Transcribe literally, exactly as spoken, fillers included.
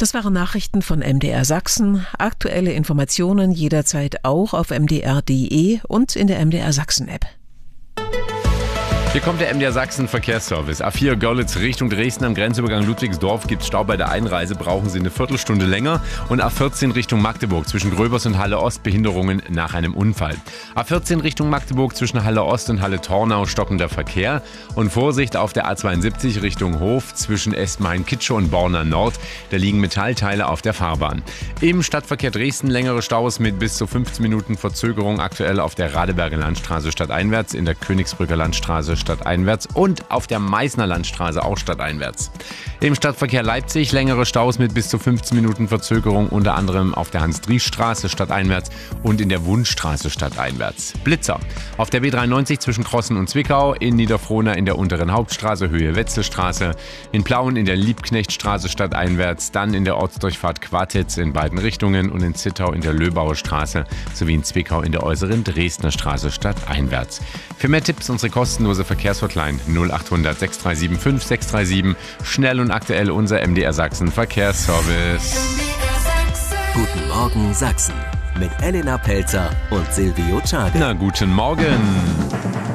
Das waren Nachrichten von M D R Sachsen. Aktuelle Informationen jederzeit auch auf m d r punkt d e und in der M D R Sachsen App. Hier kommt der M D R Sachsen Verkehrsservice. A vier Görlitz Richtung Dresden am Grenzübergang Ludwigsdorf gibt es Stau bei der Einreise, brauchen Sie eine Viertelstunde länger. Und A vierzehn Richtung Magdeburg zwischen Gröbers und Halle Ost Behinderungen nach einem Unfall. A vierzehn Richtung Magdeburg zwischen Halle Ost und Halle Tornau stockender Verkehr. Und Vorsicht auf der A zweiundsiebzig Richtung Hof zwischen Esmain-Kitschow und Borna Nord. Da liegen Metallteile auf der Fahrbahn. Im Stadtverkehr Dresden längere Staus mit bis zu fünfzehn Minuten Verzögerung aktuell auf der Radeberger Landstraße stadteinwärts, in der Königsbrücker Landstraße stadteinwärts und auf der Meißner Landstraße auch stadteinwärts. Im Stadtverkehr Leipzig längere Staus mit bis zu fünfzehn Minuten Verzögerung, unter anderem auf der Hans-Dries-Straße stadteinwärts und in der Wundstraße stadteinwärts. Blitzer auf der B dreiundneunzig zwischen Krossen und Zwickau, in Niederfrohna in der unteren Hauptstraße Höhe Wetzelstraße, in Plauen in der Liebknechtstraße stadteinwärts, dann in der Ortsdurchfahrt Quartitz in beiden Richtungen und in Zittau in der Löbauer Straße sowie in Zwickau in der äußeren Dresdner Straße stadteinwärts. Für mehr Tipps unsere kostenlose Verkehrshotline null achthundert sechs drei sieben fünf sechs drei sieben. Schnell und aktuell unser M D R Sachsen Verkehrsservice. Guten Morgen Sachsen mit Elena Pelzer und Silvio Czade. Na, guten Morgen.